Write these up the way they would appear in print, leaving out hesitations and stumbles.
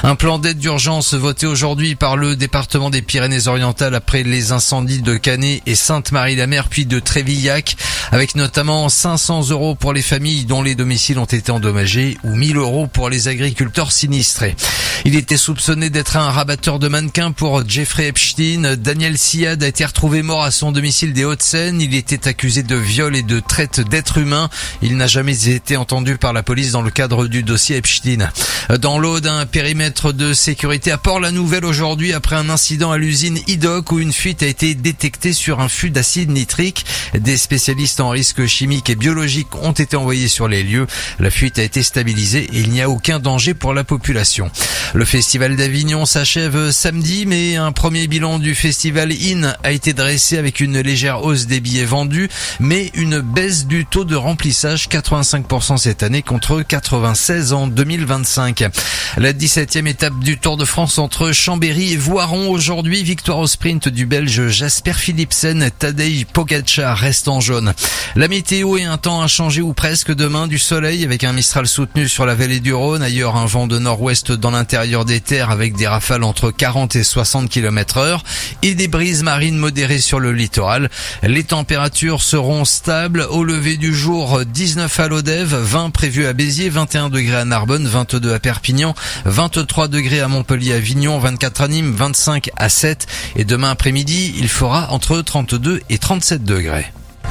Un plan d'aide d'urgence voté aujourd'hui par le département des Pyrénées-Orientales après les incendies de Canet et Sainte-Marie-la-Mer puis de Trévillac, avec notamment 500 € pour les familles dont les domiciles ont été endommagés ou 1 000 € pour les agriculteurs sinistrés. Il était soupçonné d'être un rabatteur de mannequins pour Jeffrey Epstein. Daniel Siad a été retrouvé mort à son domicile des Hauts-de-Seine. Il était accusé de viol et de traite d'êtres humains. Il n'a jamais été entendu par la police dans le cadre du dossier Epstein. Dans l'Aude, un périmètre de sécurité à Port-la-Nouvelle aujourd'hui après un incident à l'usine Idoc où une fuite a été détectée sur un fût d'acide nitrique. Des spécialistes en risques chimiques et biologiques ont été envoyés sur les lieux. La fuite a été stabilisée et il n'y a aucun danger pour la population. Le festival d'Avignon s'achève samedi, mais un premier bilan du festival IN a été dressé avec une légère hausse des billets vendus, mais une baisse du taux de remplissage, 85% cette année contre 96 en 2025. La 17e étape du Tour de France entre Chambéry et Voiron aujourd'hui, victoire au sprint du Belge Jasper Philipsen. Tadej Pogačar reste en jaune. La météo et un temps inchangé ou presque demain, du soleil avec un Mistral soutenu sur la vallée du Rhône, ailleurs un vent de nord-ouest dans l'intérieur des terres avec des rafales entre 40 et 60 km/h et des brises marines modérées sur le littoral. Les températures seront stables au lever du jour, 19 à Lodève, 20 prévus à Béziers, 21 degrés à Narbonne, 22 à Perpignan, 23 degrés à Montpellier, Avignon, 24 à Nîmes, 25 à 7 et demain après-midi, il fera entre 32 et 37 degrés.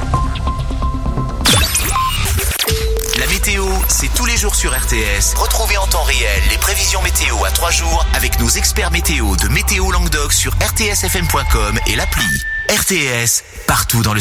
La météo, c'est tous les jours sur RTS. Retrouvez en temps réel les prévisions météo à 3 jours avec nos experts météo de Météo Languedoc sur rtsfm.com et l'appli. RTS, partout dans le